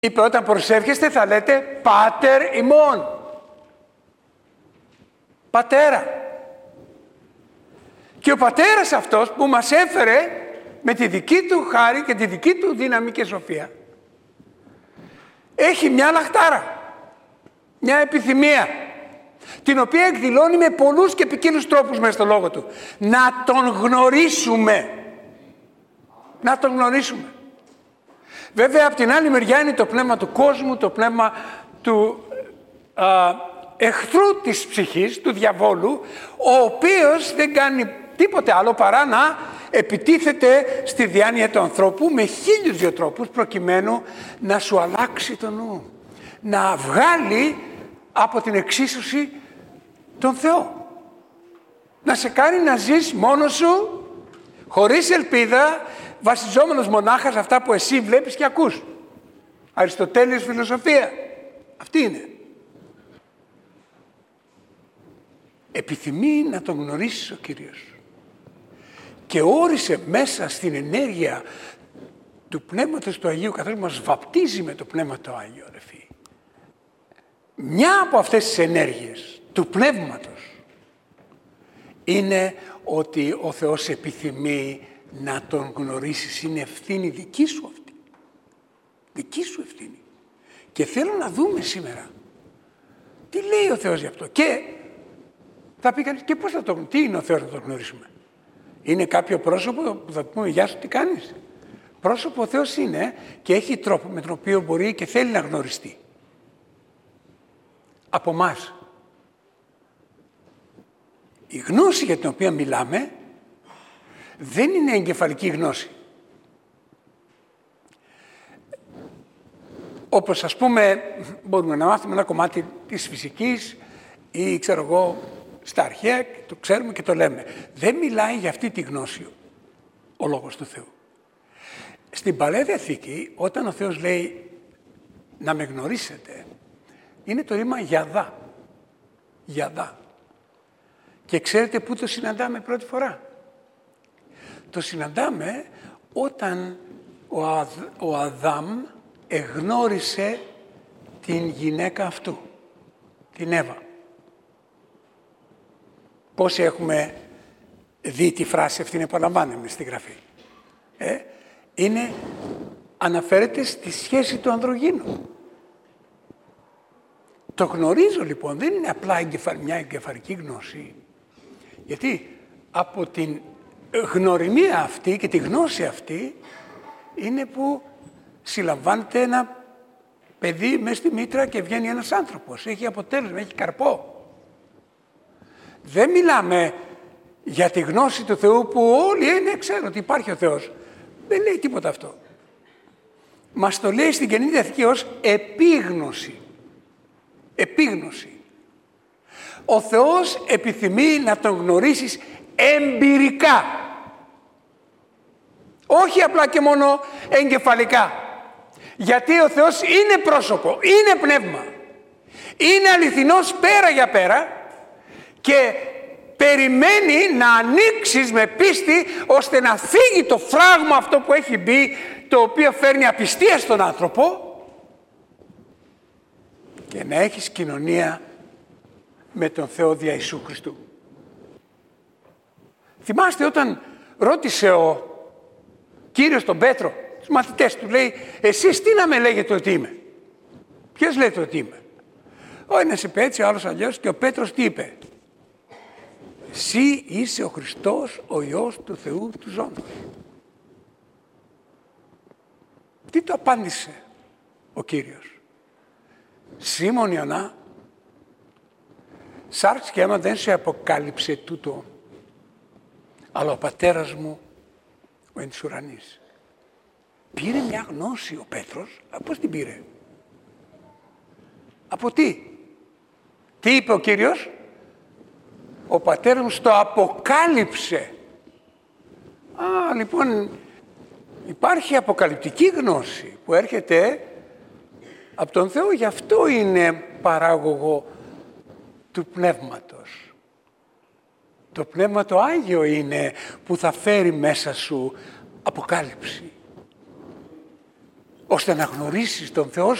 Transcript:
Είπε όταν προσεύχεστε θα λέτε Πάτερ ημών. Πατέρα. Και ο πατέρας αυτός που μας έφερε με τη δική του χάρη και τη δική του δύναμη και σοφία έχει μια λαχτάρα, μια επιθυμία, την οποία εκδηλώνει με πολλούς και ποικίλους τρόπους μέσα στο λόγο του. Να τον γνωρίσουμε. Να τον γνωρίσουμε. Βέβαια, από την άλλη μεριά είναι το πνεύμα του κόσμου, το πνεύμα του εχθρού της ψυχής, του διαβόλου, ο οποίος δεν κάνει τίποτε άλλο παρά να επιτίθεται στη διάνοια του ανθρώπου με 1002 τρόπους προκειμένου να σου αλλάξει το νου, να βγάλει από την εξίσωση τον Θεό, να σε κάνει να ζεις μόνος σου, χωρίς ελπίδα, βασιζόμενος μονάχα σε αυτά που εσύ βλέπεις και ακούς. Αριστοτέλειος φιλοσοφία. Αυτή είναι. Επιθυμεί να τον γνωρίσεις ο Κύριος. Και όρισε μέσα στην ενέργεια του Πνεύματος του Αγίου, καθώς μας βαπτίζει με το Πνεύμα του Άγιο, ρε φίλοι. Μια από αυτές τις ενέργειες του Πνεύματος είναι ότι ο Θεός επιθυμεί να τον γνωρίσεις. Είναι ευθύνη δική σου αυτή. Δική σου ευθύνη. Και θέλω να δούμε σήμερα τι λέει ο Θεός γι' αυτό. Και θα πει κανείς, και πώς θα τι είναι ο Θεός να τον γνωρίσουμε. Είναι κάποιο πρόσωπο που θα πούμε γεια σου τι κάνεις. Πρόσωπο ο Θεός είναι και έχει τρόπο με τον οποίο μπορεί και θέλει να γνωριστεί. Από εμάς. Η γνώση για την οποία μιλάμε δεν είναι εγκεφαλική γνώση. Όπως ας πούμε μπορούμε να μάθουμε ένα κομμάτι της φυσικής ή ξέρω εγώ στα αρχαία, το ξέρουμε και το λέμε. Δεν μιλάει για αυτή τη γνώση ο Λόγος του Θεού. Στην Παλαιά Διαθήκη όταν ο Θεός λέει να με γνωρίσετε, είναι το ρήμα γιαδά. Γιαδά. Και ξέρετε πού το συναντάμε πρώτη φορά. Το συναντάμε όταν ο Αδάμ εγνώρισε την γυναίκα αυτού, την Εύα. Πόσοι έχουμε δει τη φράση αυτή, επαναλαμβάνουμε στη Γραφή. Αναφέρεται στη σχέση του ανδρογύνου. Το γνωρίζω λοιπόν, δεν είναι απλά μια εγκεφαλική γνώση. Γιατί από την γνωριμία αυτή και τη γνώση αυτή είναι που συλλαμβάνεται ένα παιδί μέσα στη μήτρα και βγαίνει ένας άνθρωπος. Έχει αποτέλεσμα, έχει καρπό. Δεν μιλάμε για τη γνώση του Θεού που όλοι ξέρουν ότι υπάρχει ο Θεός. Δεν λέει τίποτα αυτό. Μας το λέει στην Καινή Διαθήκη ως επίγνωση. Επίγνωση. Ο Θεός επιθυμεί να τον γνωρίσεις εμπειρικά. Όχι απλά και μόνο εγκεφαλικά. Γιατί ο Θεός είναι πρόσωπο, είναι πνεύμα. Είναι αληθινός πέρα για πέρα και περιμένει να ανοίξεις με πίστη ώστε να φύγει το φράγμα αυτό που έχει μπει, το οποίο φέρνει απιστία στον άνθρωπο και να έχεις κοινωνία με τον Θεό δια Ιησού Χριστού. Θυμάστε όταν ρώτησε ο Κύριος τον Πέτρο, τους μαθητές του, λέει, εσείς τι να με λέγετε ότι είμαι. Ποιος λέτε ότι είμαι. Ο ένας είπε έτσι, ο άλλος αλλιώς, και ο Πέτρος τι είπε. Εσύ είσαι ο Χριστός, ο Υιός του Θεού του Ζώντος. Τι το απάντησε ο Κύριος. Σίμων Ιωνά, σάρξ και αίμα δεν σε αποκάλυψε τούτο, αλλά ο πατέρας μου ο εν της ουρανής. Πήρε μια γνώση ο Πέτρος. Πώς την πήρε. Από τι. Τι είπε ο Κύριος. Ο πατέρας μου στο αποκάλυψε. Λοιπόν υπάρχει αποκαλυπτική γνώση που έρχεται από τον Θεό. Γι' αυτό είναι παράγωγο του Πνεύματος. Το Πνεύμα το Άγιο είναι που θα φέρει μέσα σου αποκάλυψη. ώστε να γνωρίσεις τον Θεό